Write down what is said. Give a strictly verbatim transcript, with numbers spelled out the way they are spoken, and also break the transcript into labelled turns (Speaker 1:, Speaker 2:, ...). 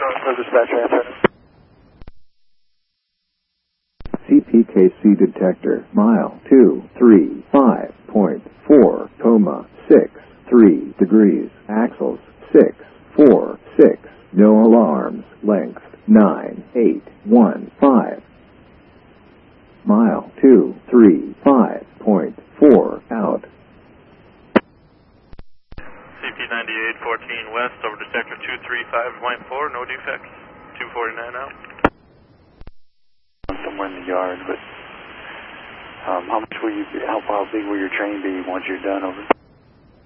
Speaker 1: for dispatch answer.
Speaker 2: C P K C detector, mile two three five point four, coma six three degrees, axles six four six, no alarms, length nine eight one five. Mile two three five point four out.
Speaker 3: C P ninety-eight fourteen west over detector two three five point four, no defects, two forty-nine out.
Speaker 1: Somewhere in the yard, but um, how much will you, how, how big will your train be once you're done over?